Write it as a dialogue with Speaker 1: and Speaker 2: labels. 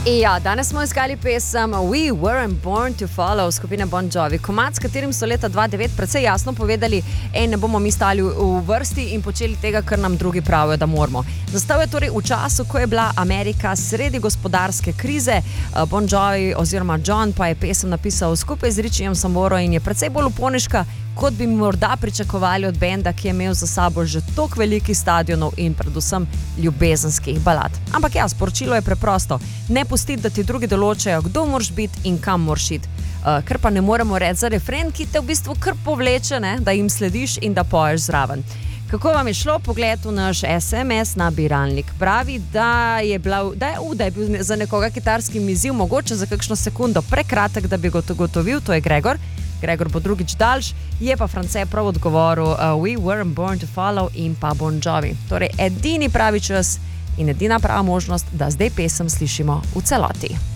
Speaker 1: Ja, danes smo iskali pesem We Weren't Born to Follow skupine Bon Jovi. Komad, s katerim so leta 2009 precej jasno povedali, ne bomo mi stali v vrsti in počeli tega, kar nam drugi pravijo, da moramo. Nastal je torej v času, ko je bila Amerika sredi gospodarske krize. Bon Jovi oziroma John pa je pesem napisal skupaj z Richiem Samboro in je precej bolj uponiška, kot bi morda pričakovali od benda, ki je imel za sabo že toliko velikih stadionov in predvsem ljubezenskih balad. Ampak ja, sporočilo je preprosto. Ne pustiti, da ti drugi določajo, kdo moraš biti in kam moraš iti. Ker pa ne moremo reči za refren, ki te v bistvu kar povleče, da jim slediš in da poješ zraven. Kako vam je šlo? Pogled v naš SMS nabiralnik. Pravi, da je bil za nekoga kitarski izziv mogoče za kakšno sekundo prekratek, da bi ga ugotovil, to je Gregor. Gregor bo drugič daljš, je pa France prav odgovoril We Weren't Born to Follow in pa Bon Jovi. Torej edini pravi čas in edina prava možnost, da zdaj pesem slišimo v celoti.